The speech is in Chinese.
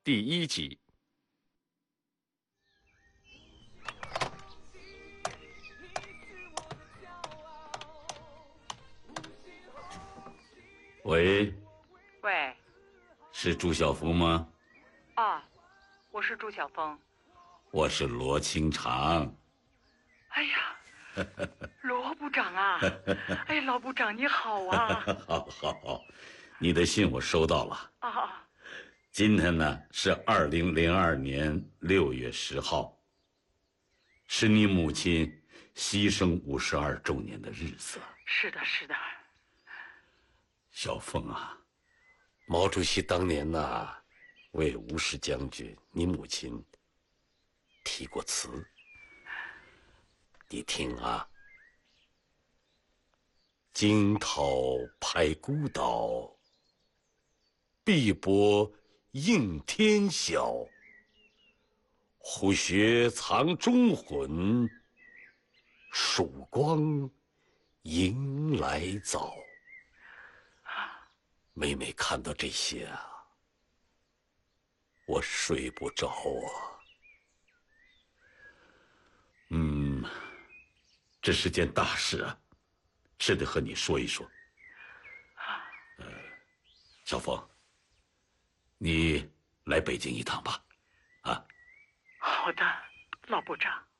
第1集。喂， 喂， 是朱晓峰吗？ 啊，我是朱晓峰。 我是罗清长。 哎呀，罗部长啊！哎，老部长你好啊！ 好，你的信我收到了。 啊， 今天呢是2002年6月10号，是你母亲牺牲52周年的日子。 是的，是的。 小凤啊，毛主席当年呐，为吴氏将军你母亲题过词，你听啊。惊涛拍孤岛，碧波映天晓。虎穴藏忠魂，曙光迎来早。每每看到这些啊，我睡不着啊。这是件大事啊，是得和你说一说。小凤，你来北京一趟吧。啊， 好的，老部长。